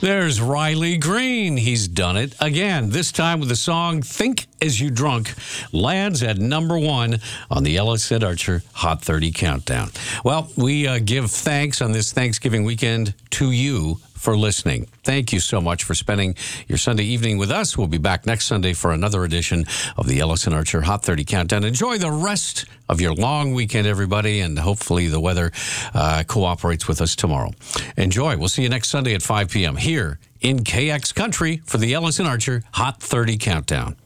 There's Riley Green. He's done it again, this time with the song Think As You Drunk, lands at #1 on the Ellis and Archer Hot 30 Countdown. Well, we give thanks on this Thanksgiving weekend to you for listening. Thank you so much for spending your Sunday evening with us. We'll be back next Sunday for another edition of the Ellis and Archer Hot 30 Countdown. Enjoy the rest of your long weekend, everybody, and hopefully the weather cooperates with us tomorrow. Enjoy. We'll see you next Sunday at 5 p.m. here in KX Country for the Ellis and Archer Hot 30 Countdown.